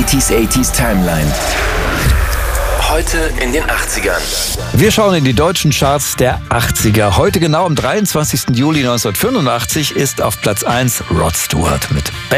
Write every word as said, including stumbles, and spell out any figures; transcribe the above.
neunziger achtzig Timeline. Heute in den achtzigern. Wir schauen in die deutschen Charts der achtziger. Heute genau am dreiundzwanzigsten Juli neunzehnhundertfünfundachtzig ist auf Platz eins Rod Stewart mit